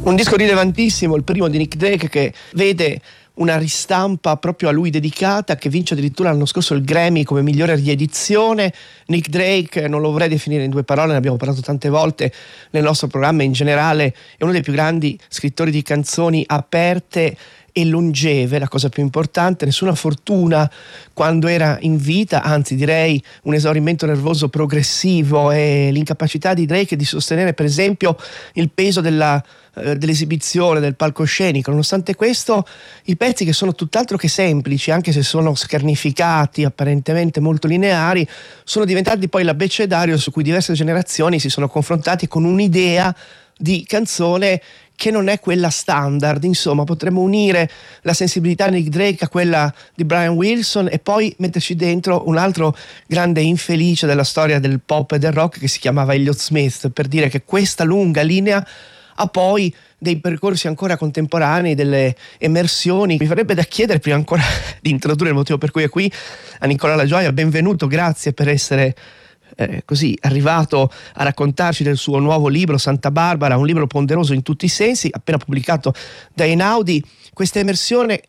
Un disco rilevantissimo, il primo di Nick Drake, che vede una ristampa proprio a lui dedicata, che vince addirittura l'anno scorso il Grammy come migliore riedizione. Nick Drake, non lo vorrei definire in due parole, ne abbiamo parlato tante volte nel nostro programma, in generale è uno dei più grandi scrittori di canzoni aperte e longeve, la cosa più importante. Nessuna fortuna quando era in vita, anzi direi un esaurimento nervoso progressivo, e l'incapacità di Drake di sostenere per esempio il peso dell'esibizione, del palcoscenico. Nonostante questo, i pezzi, che sono tutt'altro che semplici, anche se sono scarnificati, apparentemente molto lineari, sono diventati poi l'abbecedario su cui diverse generazioni si sono confrontati con un'idea di canzone che non è quella standard. Insomma, potremmo unire la sensibilità di Nick Drake a quella di Brian Wilson e poi metterci dentro un altro grande infelice della storia del pop e del rock, che si chiamava Elliott Smith, per dire che questa lunga linea ha poi dei percorsi ancora contemporanei, delle emersioni. Mi farebbe da chiedere, prima ancora di introdurre il motivo per cui è qui, a Nicola La Gioia. Benvenuto, grazie per essere così arrivato a raccontarci del suo nuovo libro Santa Barbara, un libro ponderoso in tutti i sensi, appena pubblicato da Einaudi. Questa immersione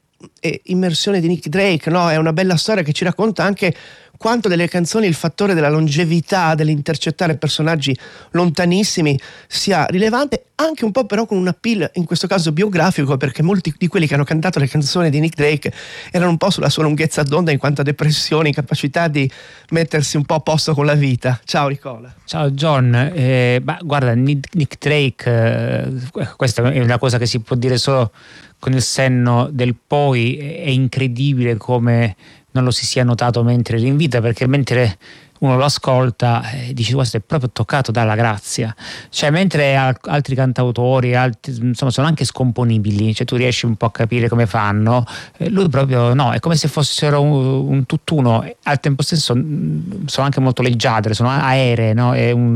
di Nick Drake, no? È una bella storia che ci racconta anche quanto delle canzoni il fattore della longevità, dell'intercettare personaggi lontanissimi, sia rilevante, anche un po' però con un appeal in questo caso biografico, perché molti di quelli che hanno cantato le canzoni di Nick Drake erano un po' sulla sua lunghezza d'onda in quanto a depressioni, capacità di mettersi un po' a posto con la vita. Ciao Nicola. Ciao John, guarda, Nick Drake, questa è una cosa che si può dire solo con il senno del poi. È incredibile come non lo si sia notato mentre era in vita, perché mentre uno lo ascolta dice questo è proprio toccato dalla grazia, cioè mentre altri cantautori insomma sono anche scomponibili, cioè tu riesci un po' a capire come fanno, lui proprio no, è come se fossero un tutt'uno. Al tempo stesso sono anche molto leggiadre, sono aeree, no?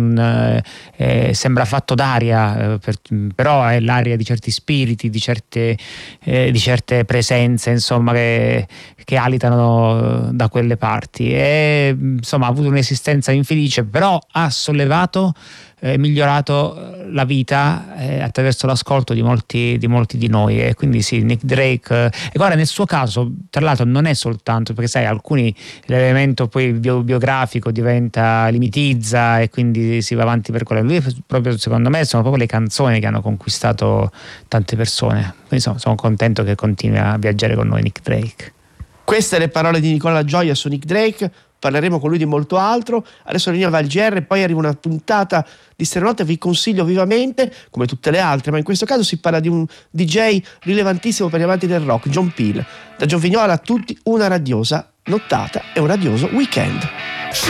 Sembra fatto d'aria, però è l'aria di certi spiriti, di certe presenze, insomma, che alitano da quelle parti. E insomma ha avuto un'esistenza infelice, però ha sollevato, migliorato la vita attraverso l'ascolto di molti di noi. E quindi sì, Nick Drake, e guarda, nel suo caso tra l'altro non è soltanto perché sai, alcuni l'elemento poi biografico limitizza e quindi si va avanti per quello. Lui proprio, secondo me, sono proprio le canzoni che hanno conquistato tante persone, quindi sono contento che continui a viaggiare con noi Nick Drake. Queste le parole di Nicola La Gioia su Nick Drake. Parleremo con lui di molto altro. Adesso arriva il GR, poi arriva una puntata di Stereonote. Vi consiglio vivamente, come tutte le altre, ma in questo caso si parla di un DJ rilevantissimo per gli amanti del rock, John Peel. Da Giovignola a tutti una radiosa nottata e un radioso weekend.